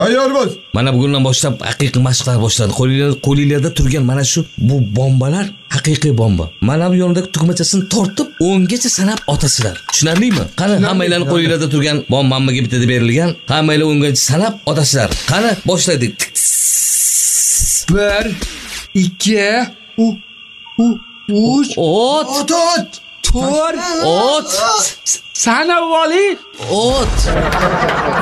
Tayyormiz. Mana bugundan boshlab haqiqiy mashqlar boshlandi. Qo'lingizda turgan mana shu bu bombalar haqiqiy bomba. Mana bu yonidagi tugmachasini tortib 10 gacha sanab otasizlar. Tushunarlimi? Qani hammanglarning qo'lingizda turgan bombamga bitta berilgan. Hammanglar 10 gacha sanab otasizlar. Qani boshladik. 1 2 3 Ot. 4 Ot. Sana vali. Ot.